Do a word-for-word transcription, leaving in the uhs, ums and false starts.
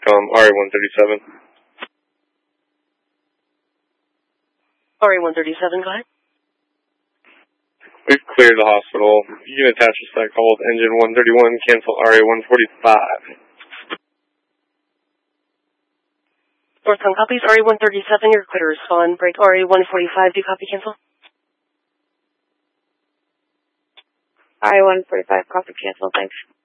com, R A one thirty-seven. R A one thirty-seven, go ahead. We've cleared the hospital. You can attach a side call with engine one thirty-one, cancel R A one forty-five. Northbound copies, R A one thirty-seven, you're clear to respond. Break R A one forty-five, do you copy, cancel? R A one forty-five, copy, cancel, thanks.